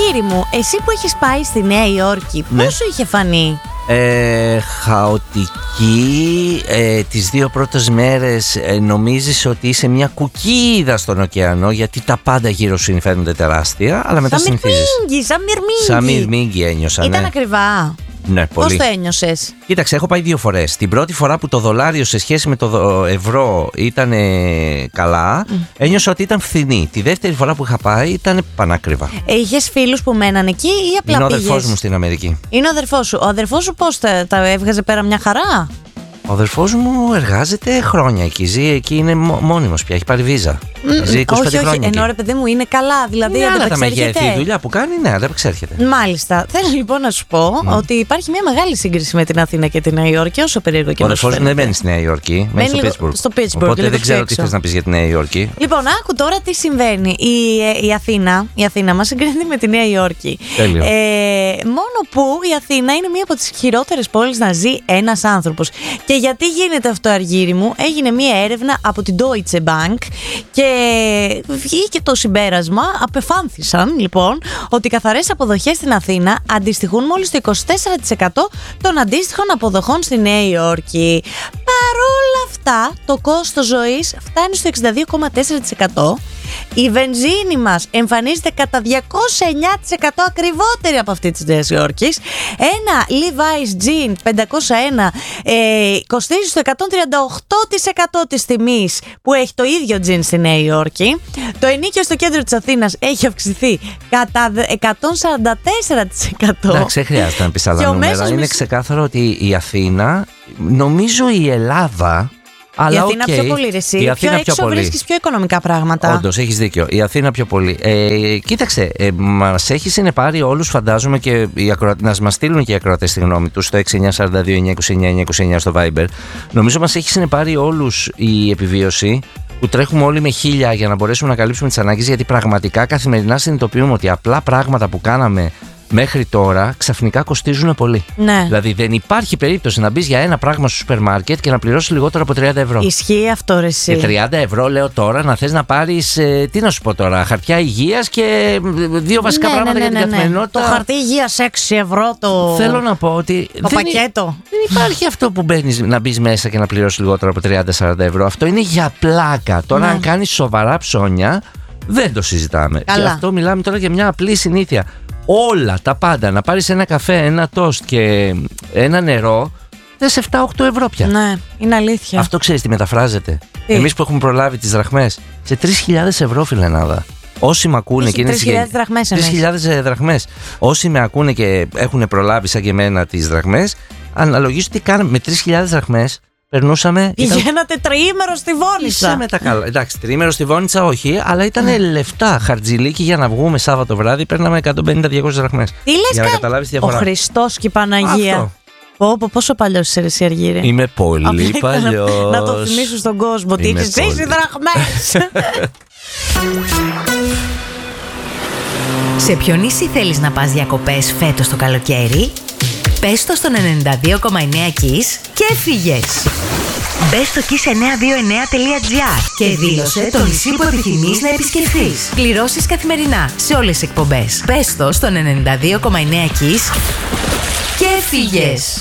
Αργύρη μου, εσύ που έχεις πάει στη Νέα Υόρκη, πώς σου είχε φανεί? Χαοτική. Τις 2 πρώτες μέρες νομίζεις ότι είσαι μια κουκίδα στον ωκεανό, γιατί τα πάντα γύρω σου φαίνονται τεράστια, αλλά μετά συνηθίζεις. Σαν μυρμήγκι ένιωσα. Ήταν ακριβά? Ναι, πολύ. Πώς το ένιωσες? Κοίταξε, έχω πάει 2 φορές. Την πρώτη φορά που το δολάριο σε σχέση με το ευρώ ήταν καλά, ένιωσα ότι ήταν φθηνή. Τη δεύτερη φορά που είχα πάει ήταν πανάκριβα. Είχες φίλους που μέναν εκεί ή απλά Είναι ο πήγες? αδερφός μου στην Αμερική. Είναι ο αδερφός σου. Ο αδερφός σου πώς τα έβγαζε πέρα μια χαρά? Ο αδερφός μου εργάζεται χρόνια εκεί. Ζει εκεί, είναι μόνιμος πια. Έχει πάρει βίζα. Ζει 25 χρόνια. Όχι, ενώ ρε παιδί μου είναι καλά. Δηλαδή άλλα τα μεγέθη. Η δουλειά που κάνει, ναι, ανταπεξέρχεται. Μάλιστα. Θέλω λοιπόν να σου πω ότι υπάρχει μια μεγάλη σύγκριση με την Αθήνα και τη Νέα Υόρκη, όσο περίεργο και ο αδερφός μου δεν μένει στη Νέα Υόρκη. Μένει στο Πίτσμπουργκ. Οπότε δεν ξέρω τι θες να πεις για τη Νέα Υόρκη. Λοιπόν, άκου τώρα τι συμβαίνει. Η Αθήνα μας συγκρίνεται με τη Νέα Υόρκη. Μόνο που η Αθήνα είναι μία από τις χειρότερες πόλεις να ζει ένας άνθρωπος. Και γιατί γίνεται αυτό, Αργύρη μου? Έγινε μία έρευνα από την Deutsche Bank και βγήκε το συμπέρασμα, απεφάνθησαν λοιπόν, ότι οι καθαρές αποδοχές στην Αθήνα αντιστοιχούν μόλις το 24% των αντίστοιχων αποδοχών στη Νέα Υόρκη. Παρόλα αυτά, το κόστος ζωής φτάνει στο 62,4%. Η βενζίνη μας εμφανίζεται κατά 209% ακριβότερη από αυτή της Νέας Υόρκης. Ένα Levi's Jean 501 κοστίζει στο 138% της τιμής που έχει το ίδιο jean στη Νέα Υόρκη. Το ενοίκιο στο κέντρο της Αθήνας έχει αυξηθεί κατά 144%. Εντάξει, δεν χρειάζεται να πεις άλλα νούμερα. Είναι ξεκάθαρο ότι η Αθήνα, νομίζω η Ελλάδα. Αλλά η Αθήνα πιο πολύ, ρε εσύ. Πιο έξω βρίσκεις πιο οικονομικά πράγματα. Όντως, έχεις δίκιο. Η Αθήνα πιο πολύ. Κοίταξε, μας έχει συνεπάρει όλους, φαντάζομαι, και να μας στείλουν και οι ακροατές τη γνώμη τους στο 6942-929-929 στο Viber. Νομίζω μας έχει συνεπάρει όλους η επιβίωση, που τρέχουμε όλοι με 1000 για να μπορέσουμε να καλύψουμε τις ανάγκες, γιατί πραγματικά καθημερινά συνειδητοποιούμε ότι απλά πράγματα που κάναμε μέχρι τώρα ξαφνικά κοστίζουν πολύ. Ναι. Δηλαδή δεν υπάρχει περίπτωση να μπεις για ένα πράγμα στο σούπερ μάρκετ και να πληρώσεις λιγότερο από 30 ευρώ. Ισχύει αυτό, ρε εσύ. Και 30 ευρώ λέω τώρα να θες να πάρεις, τι να σου πω τώρα, χαρτιά υγείας και 2 βασικά πράγματα για την καθημερινότητα. Το χαρτί υγείας 6 ευρώ το. Θέλω να πω ότι. Το πακέτο. Δεν υπάρχει αυτό που μπαίνεις να μπεις μέσα και να πληρώσεις λιγότερο από 30-40 ευρώ. Αυτό είναι για πλάκα. Τώρα, αν κάνεις σοβαρά ψώνια, δεν το συζητάμε. Καλά. Και αυτό μιλάμε τώρα για μια απλή συνήθεια. Όλα τα πάντα, να πάρεις ένα καφέ, ένα τόστ και ένα νερό, δεν σε 7-8 ευρώ πια. Ναι, είναι αλήθεια. Αυτό ξέρεις τι μεταφράζεται? Εμείς που έχουμε προλάβει τις δραχμές, σε 3.000 ευρώ, φιλενάδα. Όσοι με ακούνε και είναι 3.000 δραχμές. 3.000 δραχμές. Όσοι με ακούνε και έχουν προλάβει σαν και εμένα τις δραχμές, αναλογίζουν τι κάναμε με 3.000 δραχμές. Περνούσαμε. Πηγαίνατε τριήμερο στη Βόνιτσα. Με τα καλά. Εντάξει, τριήμερο στη Βόνιτσα όχι, αλλά ήταν λεφτά. Χαρτζηλίκι για να βγούμε Σάββατο βράδυ, παίρναμε 150-200 δραχμές. Τι λες, για να καταλάβεις τη διαφορά. Ο Χριστός και η Παναγία. Πόσο παλιός είσαι, εσύ, Αργύρη? Είμαι πολύ παλιός. Να το θυμίσω στον κόσμο ότι έχεις ζήσει δραχμές. Σε ποιο νησί θέλεις να πας διακοπές φέτος το καλοκαίρι? Πες το στο 92,9 Kiss και έφυγες. Μπες στο kiss929.gr και δήλωσε το νησί που επιθυμείς να επισκεφθείς. Πληρώσεις καθημερινά σε όλες τις εκπομπές. Πες το στο 92,9 Kiss και έφυγες.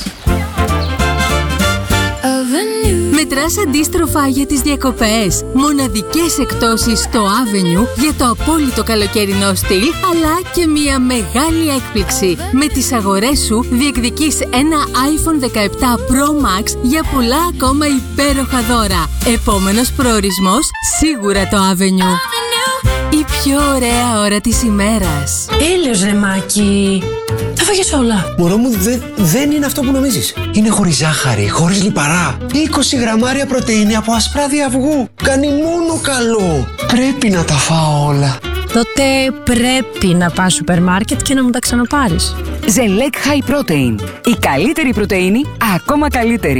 Μετράς αντίστροφα για τις διακοπές. Μοναδικές εκπτώσεις στο Avenue για το απόλυτο καλοκαιρινό στυλ, αλλά και μια μεγάλη έκπληξη. Με τις αγορές σου διεκδικείς ένα iPhone 17 Pro Max για πολλά ακόμα υπέροχα δώρα. Επόμενος προορισμός, σίγουρα το Avenue. Η πιο ωραία ώρα της ημέρας. Έλεος, ρε Μάκη. Τα φάγες όλα. Μωρό μου, δεν είναι αυτό που νομίζεις. Είναι χωρίς ζάχαρη, χωρίς λιπαρά. 20 γραμμάρια πρωτεΐνη από ασπράδι αυγού. Κάνει μόνο καλό. Πρέπει να τα φάω όλα. Τότε πρέπει να πας σούπερ μάρκετ και να μου τα ξαναπάρεις. Zelec High Protein. Η καλύτερη πρωτεΐνη, ακόμα καλύτερη.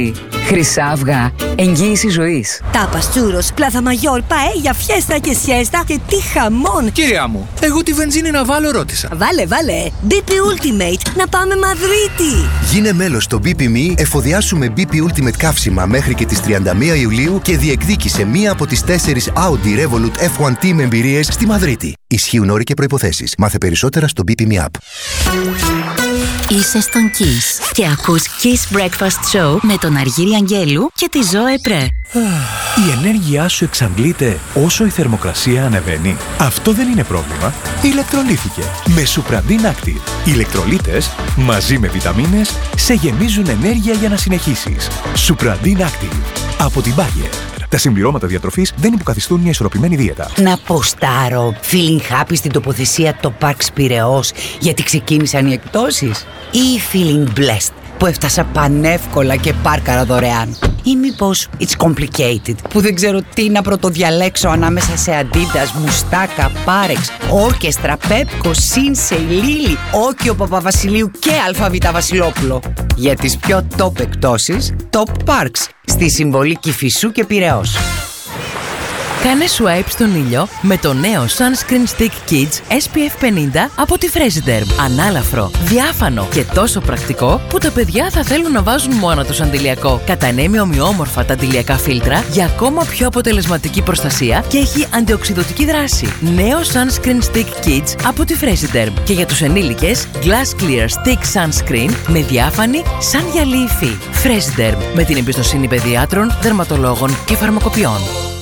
Χρυσαύγα, εγγύηση ζωής. Τάπας, τσούρος, πλάθα μαγιόρ, παέλια, φιέστα και σιέστα και τι χαμόν. Κυρία μου, εγώ τη βενζίνη να βάλω ρώτησα. Βάλε. BP Ultimate, να πάμε Μαδρίτη. Γίνε μέλος στο BP.me, εφοδιάσουμε BP Ultimate καύσιμα μέχρι και τις 31 Ιουλίου και διεκδίκησε μία από τις 4 Audi Revolut F1 Team εμπειρίες στη Μαδρίτη. Ισχύουν όροι και προϋποθέσεις. Μάθε περισσότερα στο BP.me app. Είσαι στον Kiss και ακούς Kiss Breakfast Show με τον Αργύρη Αγγέλου και τη Ζώε Πρέ. Η ενέργειά σου εξαντλείται όσο η θερμοκρασία ανεβαίνει. Αυτό δεν είναι πρόβλημα. Ηλεκτρολύθηκε με Supradin Active. Οι ηλεκτρολίτες μαζί με βιταμίνες σε γεμίζουν ενέργεια για να συνεχίσεις. Supradin Active από την Bayer. Τα συμπληρώματα διατροφής δεν υποκαθιστούν μια ισορροπημένη δίαιτα. Να ποστάρω feeling happy στην τοποθεσία το Parks Πειραιώς γιατί ξεκίνησαν οι εκπτώσεις, ή feeling blessed που έφτασα πανεύκολα και πάρκαρα δωρεάν, ή μήπως it's complicated που δεν ξέρω τι να πρωτοδιαλέξω ανάμεσα σε Adidas, Μουστάκα, Πάρεξ, Όρκεστρα, Πέπκο, Σίνσεϊ, Λίλι, Όκιο Παπαβασιλείου και Αλφαβήτα Βασιλόπουλο. Για τις πιο top εκπτώσεις, Top Parks στη Συμβολή Κηφισού και Πειραιώς. Κάνε swipe στον ήλιο με το νέο Sunscreen Stick Kids SPF 50 από τη Fresiderm. Ανάλαφρο, διάφανο και τόσο πρακτικό που τα παιδιά θα θέλουν να βάζουν μόνο τους αντιλιακό. Κατανέμει ομοιόμορφα τα αντιλιακά φίλτρα για ακόμα πιο αποτελεσματική προστασία και έχει αντιοξυδωτική δράση. Νέο Sunscreen Stick Kids από τη Fresiderm. Και για τους ενήλικες, Glass Clear Stick Sunscreen με διάφανη σαν γυαλί υφή. Fresiderm, με την εμπιστοσύνη παιδιάτρων, δερματολόγων και φαρμακοποιών.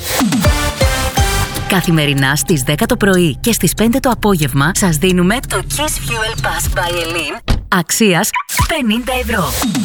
Καθημερινά στις 10 το πρωί και στις 5 το απόγευμα σας δίνουμε το Kiss Fuel Pass by Elin αξίας 50 ευρώ.